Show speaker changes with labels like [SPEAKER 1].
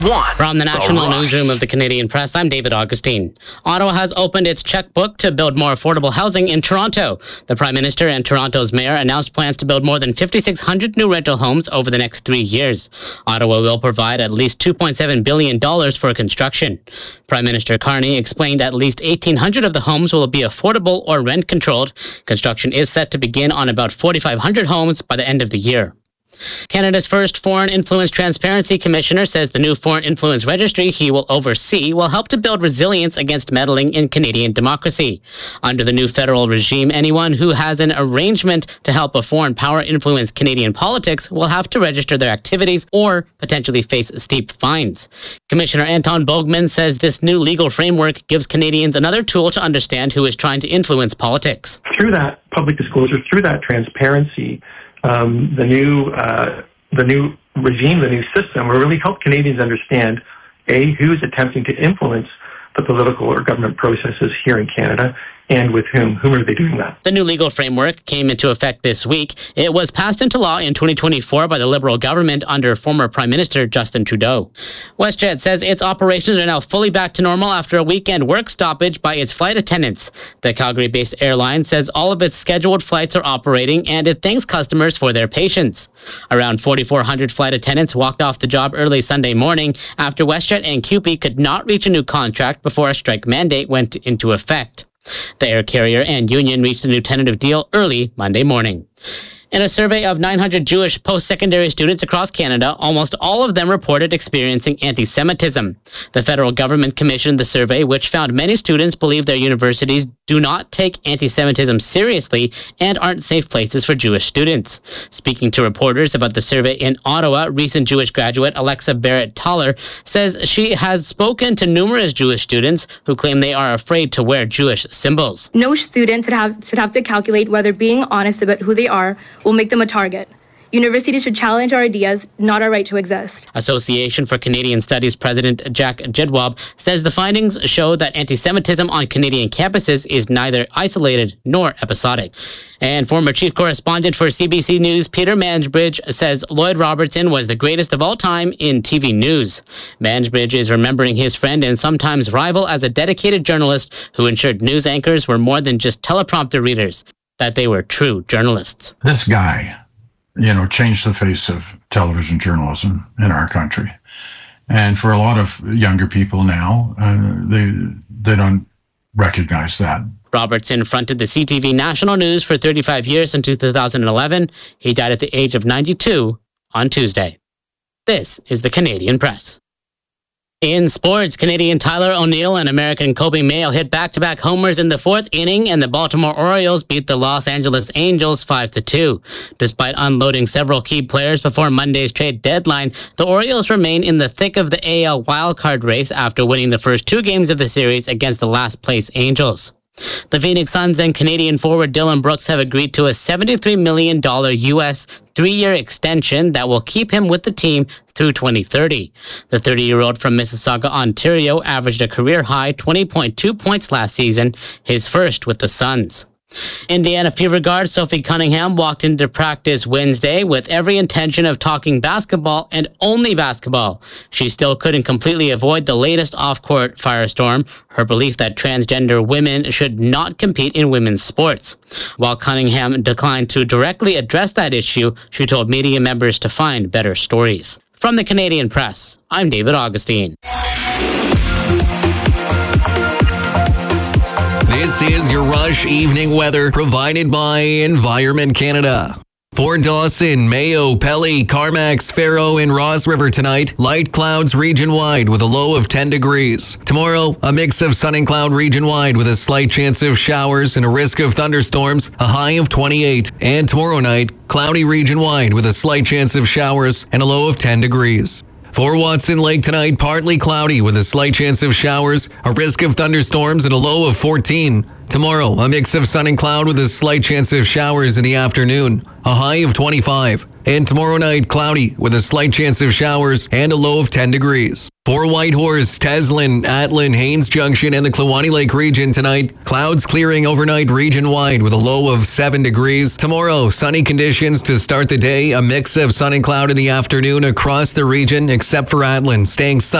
[SPEAKER 1] From the national newsroom of the Canadian Press, I'm David Augustine. Ottawa has opened its checkbook to build more affordable housing in Toronto. The Prime Minister and Toronto's mayor announced plans to build more than 5,600 new rental homes over the next 3 years. Ottawa will provide at least $2.7 billion for construction. Prime Minister Carney explained at least 1,800 of the homes will be affordable or rent-controlled. Construction is set to begin on about 4,500 homes by the end of the year. Canada's first Foreign Influence Transparency Commissioner says the new Foreign Influence Registry he will oversee will help to build resilience against meddling in Canadian democracy. Under the new federal regime, anyone who has an arrangement to help a foreign power influence Canadian politics will have to register their activities or potentially face steep fines. Commissioner Anton Bogman says this new legal framework gives Canadians another tool to understand who is trying to influence politics.
[SPEAKER 2] Through that public disclosure, through that transparency, the new regime, the new system will really help Canadians understand, A, who's attempting to influence the political or government processes here in Canada, and with whom. Whom are they doing that?
[SPEAKER 1] The new legal framework came into effect this week. It was passed into law in 2024 by the Liberal government under former Prime Minister Justin Trudeau. WestJet says its operations are now fully back to normal after a weekend work stoppage by its flight attendants. The Calgary-based airline says all of its scheduled flights are operating, and it thanks customers for their patience. Around 4,400 flight attendants walked off the job early Sunday morning after WestJet and CUPE could not reach a new contract before a strike mandate went into effect. The air carrier and union reached a new tentative deal early Monday morning. In a survey of 900 Jewish post-secondary students across Canada, almost all of them reported experiencing anti-Semitism. The federal government commissioned the survey, which found many students believe their universities do not take anti-Semitism seriously and aren't safe places for Jewish students. Speaking to reporters about the survey in Ottawa, recent Jewish graduate Alexa Barrett-Toller says she has spoken to numerous Jewish students who claim they are afraid to wear Jewish symbols.
[SPEAKER 3] No student should have to calculate whether being honest about who they are will make them a target. Universities should challenge our ideas, not our right to exist.
[SPEAKER 1] Association for Canadian Studies President Jack Jedwab says the findings show that anti-Semitism on Canadian campuses is neither isolated nor episodic. And former chief correspondent for CBC News Peter Mansbridge says Lloyd Robertson was the greatest of all time in TV news. Mansbridge is remembering his friend and sometimes rival as a dedicated journalist who ensured news anchors were more than just teleprompter readers, that they were true journalists.
[SPEAKER 4] This guy, changed the face of television journalism in our country. And for a lot of younger people now, they don't recognize that.
[SPEAKER 1] Robertson fronted the CTV National News for 35 years until 2011. He died at the age of 92 on Tuesday. This is the Canadian Press. In sports, Canadian Tyler O'Neill and American Kobe Mayo hit back-to-back homers in the fourth inning, and the Baltimore Orioles beat the Los Angeles Angels 5-2. Despite unloading several key players before Monday's trade deadline, the Orioles remain in the thick of the AL wildcard race after winning the first two games of the series against the last-place Angels. The Phoenix Suns and Canadian forward Dylan Brooks have agreed to a $73 million U.S. three-year extension that will keep him with the team through 2030. The 30-year-old from Mississauga, Ontario, averaged a career-high 20.2 points last season, his first with the Suns. Indiana Fever guard Sophie Cunningham walked into practice Wednesday with every intention of talking basketball and only basketball. She still couldn't completely avoid the latest off-court firestorm, her belief that transgender women should not compete in women's sports. While Cunningham declined to directly address that issue, she told media members to find better stories. From the Canadian Press, I'm David Augustine.
[SPEAKER 5] This is your Rush Evening Weather provided by Environment Canada. For Dawson, Mayo, Pelly, Carmax, Faro, and Ross River tonight, light clouds region-wide with a low of 10 degrees. Tomorrow, a mix of sun and cloud region-wide with a slight chance of showers and a risk of thunderstorms, a high of 28. And tomorrow night, cloudy region-wide with a slight chance of showers and a low of 10 degrees. For Watson Lake tonight, partly cloudy with a slight chance of showers, a risk of thunderstorms and a low of 14. Tomorrow, a mix of sun and cloud with a slight chance of showers in the afternoon, a high of 25. And tomorrow night, cloudy with a slight chance of showers and a low of 10 degrees. For Whitehorse, Teslin, Atlin, Haines Junction, and the Kluane Lake region tonight, clouds clearing overnight region-wide with a low of 7 degrees. Tomorrow, sunny conditions to start the day, a mix of sun and cloud in the afternoon across the region except for Atlin, staying sunny.